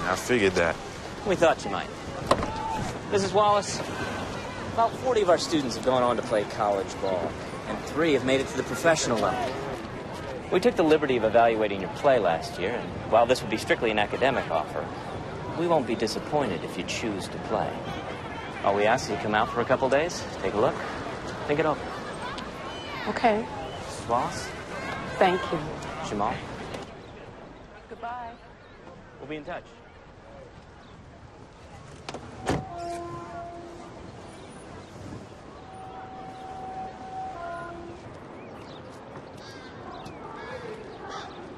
I figured that. We thought you might. Mrs. Wallace, about 40 of our students have gone on to play college ball, and 3 have made it to the professional level. We took the liberty of evaluating your play last year, and while this would be strictly an academic offer, we won't be disappointed if you choose to play. All we ask is you come out for a couple days, take a look, think it over. Okay. Mrs. Wallace? Thank you. Jamal? Goodbye. We'll be in touch.